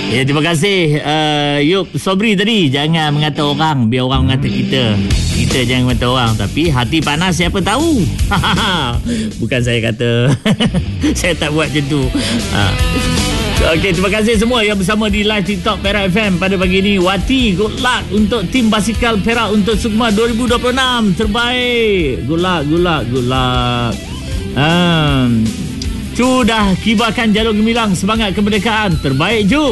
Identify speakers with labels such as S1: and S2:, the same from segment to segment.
S1: Ya, terima kasih Yop Sobri tadi. Jangan mengata orang, biar orang mengata kita. Kita jangan mengata orang. Tapi hati panas siapa tahu. Bukan saya kata. Saya tak buat macam tu. Okey, terima kasih semua yang bersama di live TikTok Perak FM pada pagi ini. Wati, good luck untuk tim basikal Perak untuk Sukma 2026. Terbaik. Good luck. Cu dah kibarkan jalur gemilang semangat kemerdekaan. Terbaik Cu.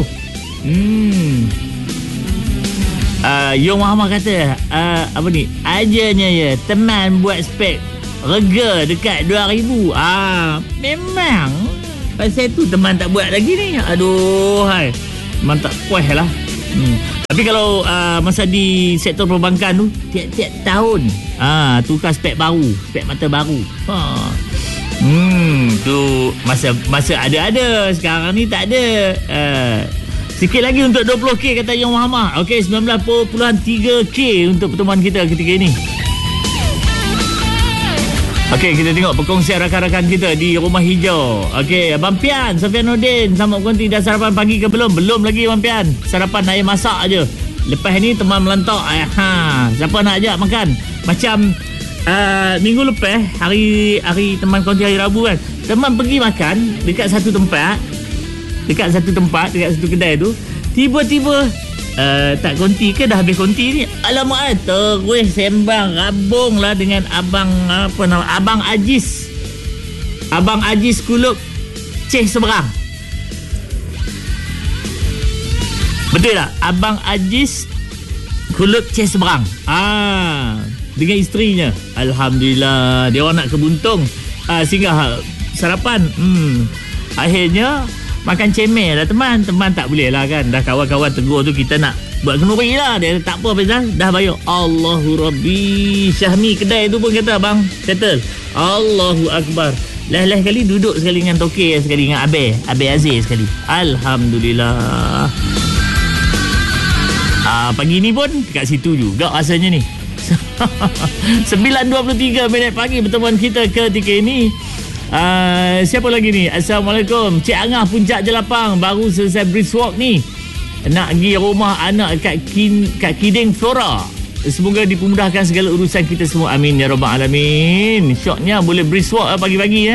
S1: Yung Muhammad kata apa ni, ajanya ya teman buat spek rega dekat 2,000. Memang pasal tu teman tak buat lagi ni. Aduh hai, memang tak puas lah. Tapi kalau masa di sektor perbankan tu tiap-tiap tahun tukar spek baru, spek mata baru. Tu masa ada. Sekarang ni tak ada. Sikit lagi untuk 20k kata Yang Muhammad. Okey, 19.3k untuk pertemuan kita ketika ini. Okey, kita tengok perkongsian rakan-rakan kita di Rumah Hijau. Okey, Abang Pian, Sofianuddin, selamat berhenti. Dah sarapan pagi ke belum? Belum lagi Abang Pian. Sarapan air masak je. Lepas ni teman melantak. Siapa nak ajak makan? Macam minggu lepas, hari teman konti hari Rabu kan, teman pergi makan dekat satu satu kedai tu. Tiba-tiba tak konti ke, dah habis konti ni. Alamak, terus sembang rabung lah dengan Abang Ajis. Abang Ajis Kulub Ceh Seberang. Betul tak? Abang Ajis Kulub Ceh Seberang. Dengan isterinya. Alhamdulillah, dia orang nak ke Buntung singgah sarapan. Akhirnya makan cemel lah teman tak boleh lah kan. Dah kawan-kawan tegur tu, kita nak buat kenuri lah. Dia tak apa Faizal, dah bayar. Allahu Rabbi. Syahmi kedai tu pun kata abang settle. Allahu Akbar. Leh-leh kali duduk sekali dengan Tokey, sekali dengan Abe Aziz sekali. Alhamdulillah. Pagi ni pun kat situ juga rasanya ni. 9.23 minit pagi pertemuan kita ketika ini. Siapa lagi ni? Assalamualaikum, Cik Angah Puncak Jelapang. Baru selesai brisk walk ni, nak pergi rumah anak kat Kiding Flora. Semoga dipermudahkan segala urusan kita semua, amin ya rabbal alamin. Syoknya boleh brisk walk pagi-pagi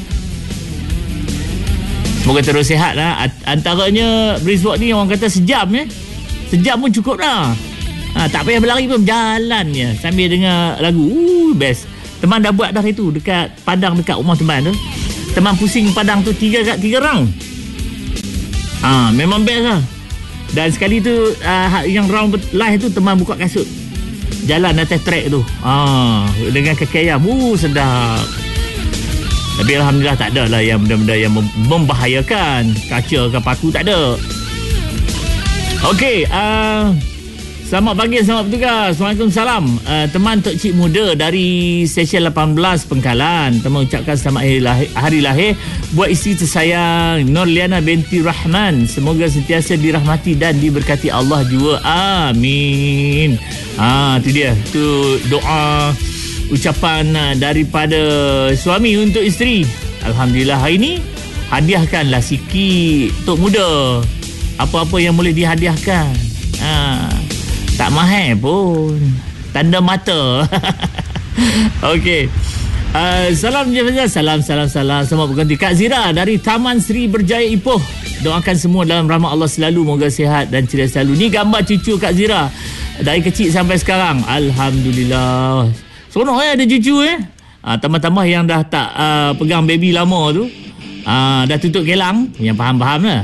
S1: Semoga terus sihat lah. Antaranya brisk walk ni orang kata sejam sejam pun cukup lah. Tak payah berlari pun, berjalan je sambil dengar lagu. Best. Teman dah buat dah itu dekat padang dekat rumah teman tu. Teman pusing padang tu 3 round. Memang best lah. Dan sekali tu yang round live tu teman buka kasut, jalan atas track tu dengan kaki ayam. Sedap. Tapi alhamdulillah tak ada lah yang benda-benda yang membahayakan. Kaca ke paku tak ada. Okey, selamat pagi, selamat bertugas. Waalaikumsalam. Teman Tok Cik Muda dari Stesen 18 Pengkalan. Teman ucapkan selamat hari lahir buat isteri tersayang Nurliana binti Rahman. Semoga sentiasa dirahmati dan diberkati Allah juga. Amin. Tu dia. Tu doa ucapan daripada suami untuk isteri. Alhamdulillah, hari ni hadiahkanlah sikit Tok Muda. Apa-apa yang boleh dihadiahkan. Tak mahal pun, tanda mata. Okey. Salam je Faizal. Salam. Selamat berganti. Kak Zira dari Taman Seri Berjaya Ipoh. Doakan semua dalam rahmat Allah selalu, moga sihat dan ceria selalu. Ni gambar cucu Kak Zira dari kecil sampai sekarang. Alhamdulillah. Seronok ada cucu tambah-tambah yang dah tak pegang baby lama tu. Dah tutup kelang. Yang faham-faham lah.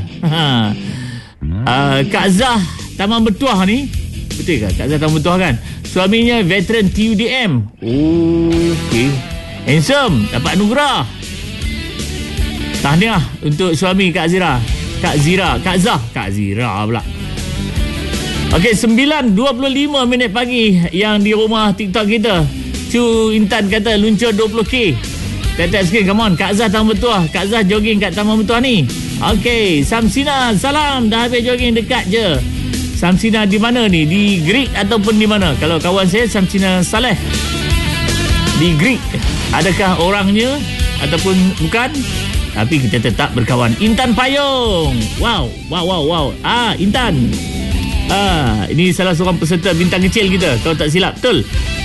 S1: Kak Zah Taman Betuah ni, betul ke Kak Zah Taman Betuah kan? Suaminya veteran TUDM. Okey, handsome, dapat anugerah. Tahniah untuk suami Kak Zira. Kak Zira pula. Okey, 9.25 minit pagi yang di rumah TikTok kita. Cu Intan kata luncur 20k. Tap screen, come on. Kak Zah Taman Betuah. Kak Zah jogging kat Taman Betuah ni. Okey, Samsina, salam. Dah habis jogging, dekat je. Samsina di mana ni? Di Greek ataupun di mana? Kalau kawan saya Samsina Saleh di Greek, adakah orangnya ataupun bukan? tapi kita tetap berkawan. Intan Payung. Wow. Intan. Ini salah seorang peserta bintang kecil kita, kalau tak silap. Betul.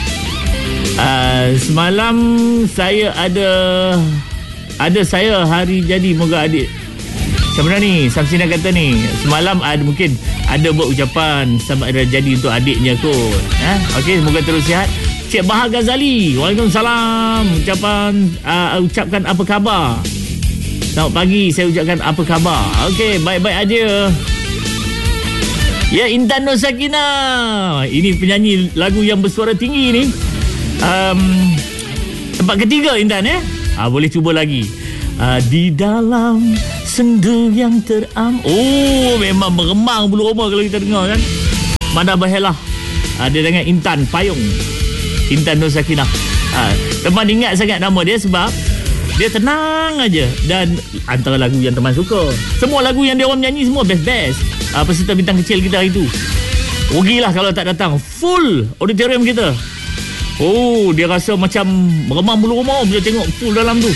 S1: Semalam saya ada saya hari jadi moga adik. Macam mana ni? Samsina kata ni, semalam mungkin ada buat ucapan selamat hari jadi untuk adiknya kot. Okey, semoga terus sihat. Cik Bahar Ghazali, Waalaikumsalam. Ucapkan apa khabar? Selamat pagi, saya ucapkan apa khabar. Okey, baik-baik aja. Ya, Intan Nur Sakinah. Ini penyanyi lagu yang bersuara tinggi ni. Tempat ketiga Intan boleh cuba lagi. Di dalam sendu yang memang meremang bulu roma kalau kita dengar kan. Mana Bahelah. Dia dengan Intan Payung. Intan Nur Sakinah. Teman ingat sangat nama dia sebab dia tenang aja. Dan antara lagu yang teman suka. Semua lagu yang dia orang menyanyi semua best-best. Peserta bintang kecil kita hari tu. Rugilah kalau tak datang. Full auditorium kita. Dia rasa macam meremang bulu roma bila tengok full dalam tu.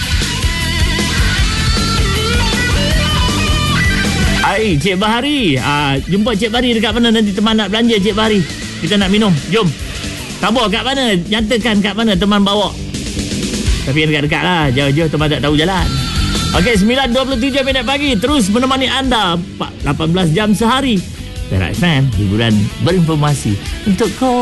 S1: Cik Bahari. Jumpa Cik Bahari dekat mana nanti teman nak belanja Cik Bahari. Kita nak minum. Jom. Khabar kat mana? Nyatakan kat mana teman bawa. Tapi yang dekat-dekat lah. Jauh-jauh teman tak tahu jalan. Okey, 9.27 minit pagi. Terus menemani anda 18 jam sehari. Perak FM, hiburan berinformasi untuk kau.